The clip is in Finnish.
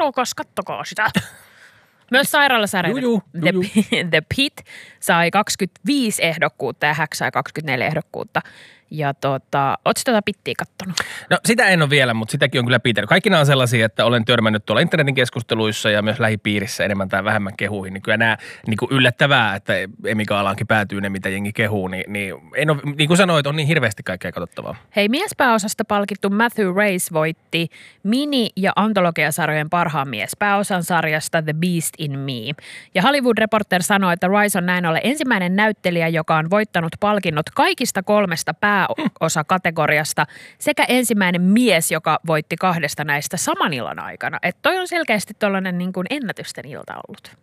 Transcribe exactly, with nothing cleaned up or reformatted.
katsokas, kattokaa sitä. Myös sairaalasarja The, The Pit sai kaksikymmentäviisi ehdokkuutta ja Hack sai kaksikymmentäneljä ehdokkuutta. Ja tota, ootko tätä Pittiä kattonut? No sitä en ole vielä, mutta sitäkin on kyllä pitänyt. Kaikki nämä on sellaisia, että olen törmännyt tuolla internetin keskusteluissa ja myös lähipiirissä enemmän tai vähemmän kehuihin. Niin kyllä nämä niin kuin yllättävää, että Emigaalankin päätyy ne, mitä jengi kehuu. Niin, niin, en ole, niin kuin sanoit, on niin hirveästi kaikkea katsottavaa. Hei, miespääosasta palkittu Matthew Rhys voitti mini- ja antologiasarjojen parhaan miespääosan sarjasta The Beast in Me. Ja Hollywood Reporter sanoi, että Rhys on näin ollen ensimmäinen näyttelijä, joka on voittanut palkinnot kaikista kolmesta pää osa kategoriasta sekä ensimmäinen mies, joka voitti kahdesta näistä saman illan aikana. Että toi on selkeästi tuollainen niin kuin ennätysten ilta ollut.